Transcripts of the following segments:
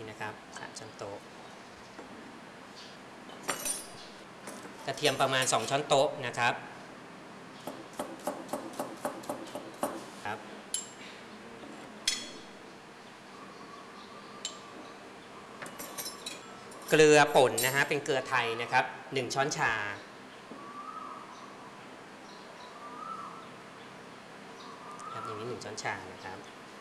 นี่นะครับ3 ช้อนโต๊ะกระเทียมประมาณ2 ช้อนโต๊ะนะครับเกลือป่นนะฮะเป็นเกลือไทยนะครับ1 ช้อนชาครับอย่างนี้1 ช้อนชานะครับ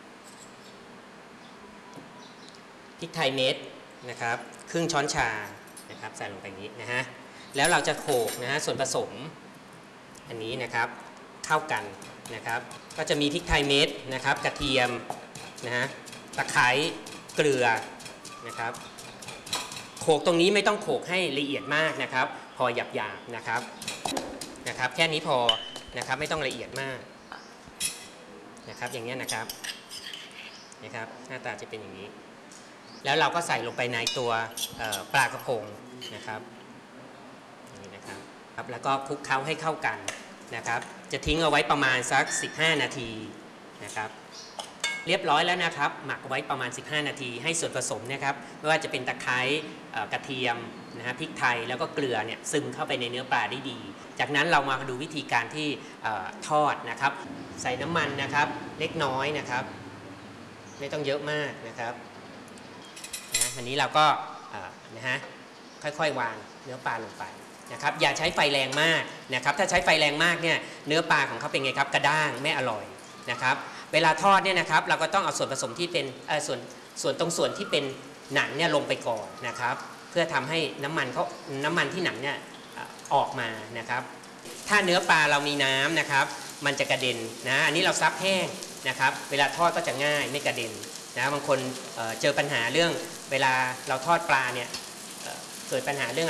พริกไทยเม็ดนะครับครึ่งช้อนชานะครับใส่ลงไปอย่างนี้นะฮะแล้วเราจะโขลกนะฮะส่วนผสมอันนี้นะครับเข้ากันนะครับก็จะมีพริกไทยเม็ดนะครับกระเทียมนะฮะตะไคร้เกลือนะครับโขลกตรงนี้ไม่ต้องโขลกให้ละเอียดมากนะครับพอหยาบๆนะครับแค่นี้พอนะครับไม่ต้องละเอียดมากนะครับอย่างนี้นะครับหน้าตาจะเป็นอย่างนี้แล้วเราก็ใส่ลงไปในตัวปลากระพงนะครับนี่นะครับแล้วก็คลุกเคล้าให้เข้ากันนะครับจะทิ้งเอาไว้ประมาณสัก15 นาทีนะครับเรียบร้อยแล้วนะครับหมักไว้ประมาณ15 นาทีให้ส่วนผสมนะครับไม่ว่าจะเป็นตะไคร้กระเทียมนะฮะพริกไทยแล้วก็เกลือเนี่ยซึมเข้าไปในเนื้อปลาได้ดีจากนั้นเรามาดูวิธีการที่ทอดนะครับใส่น้ำมันนะครับเล็กน้อยนะครับไม่ต้องเยอะมากนะครับอันนี้เราก็นะฮะค่อยๆวางเนื้อปลาลงไปนะครับอย่าใช้ไฟแรงมากนะครับถ้าใช้ไฟแรงมากเนี่ยเนื้อปลาของเขาเป็นไงครับกระด้างไม่อร่อยนะครับเวลาทอดเนี่ยนะครับเราก็ต้องเอาส่วนผสมที่เป็นส่วนที่เป็นหนังเนี่ยลงไปก่อนนะครับเพื่อทำให้น้ำมันที่หนังเนี่ยออกมานะครับถ้าเนื้อปลาเรามีน้ำนะครับมันจะกระเด็นนะอันนี้เราซับแห้งนะครับเวลาทอดก็จะง่ายไม่กระเด็นนะบางคนเจอปัญหาเรื่องเวลาเราทอดปลาเนี่ยเกิดปัญหาเรื่อง